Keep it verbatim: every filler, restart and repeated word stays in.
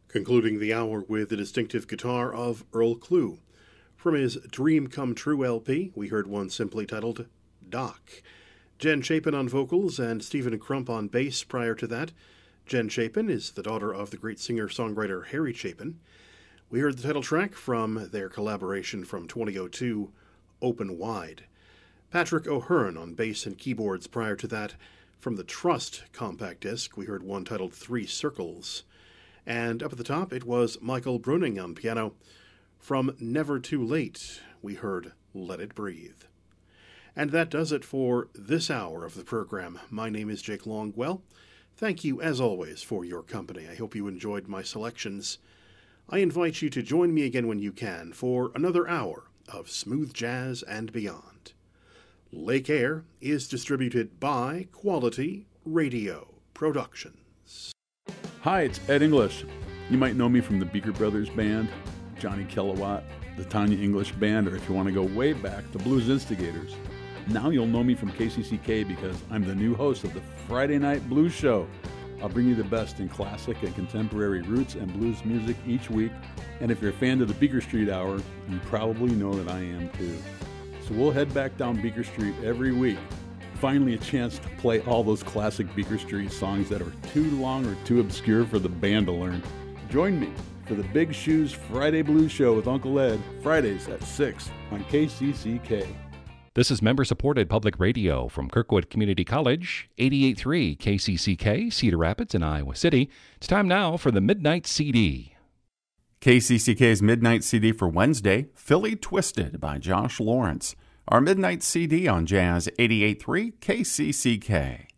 Concluding the hour with the distinctive guitar of Earl Klugh. From his Dream Come True L P, we heard one simply titled Doc. Jen Chapin on vocals and Stephen Crump on bass prior to that. Jen Chapin is the daughter of the great singer-songwriter Harry Chapin. We heard the title track from their collaboration from twenty oh two, Open Wide. Patrick O'Hearn on bass and keyboards prior to that. From the Trust compact disc, we heard one titled Three Circles. And up at the top, it was Michael Bruning on piano. From Never Too Late, we heard Let It Breathe. And that does it for this hour of the program. My name is Jake Longwell. Thank you, as always, for your company. I hope you enjoyed my selections. I invite you to join me again when you can for another hour of smooth jazz and beyond. Lake Air is distributed by Quality Radio Productions. Hi, it's Ed English. You might know me from the Beaker Brothers Band, Johnny Kilowatt, the Tanya English Band, or if you want to go way back, the Blues Instigators. Now you'll know me from K C C K because I'm the new host of the Friday Night Blues Show. I'll bring you the best in classic and contemporary roots and blues music each week. And if you're a fan of the Beaker Street Hour, you probably know that I am too. So we'll head back down Beaker Street every week. Finally a chance to play all those classic Beaker Street songs that are too long or too obscure for the band to learn. Join me for the Big Shoes Friday Blues Show with Uncle Ed, Fridays at six on K C C K. This is member-supported public radio from Kirkwood Community College, eighty-eight point three K C C K, Cedar Rapids in Iowa City. It's time now for the Midnight C D. K C C K's Midnight C D for Wednesday, Philly Twisted by Josh Lawrence. Our Midnight C D on Jazz eighty-eight point three K C C K.